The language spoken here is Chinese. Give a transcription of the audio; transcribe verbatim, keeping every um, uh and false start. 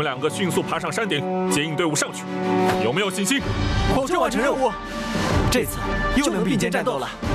两个迅速爬上山顶，接应队伍上去。有没有信心？ 保证完成任务。这次又能并肩战斗了。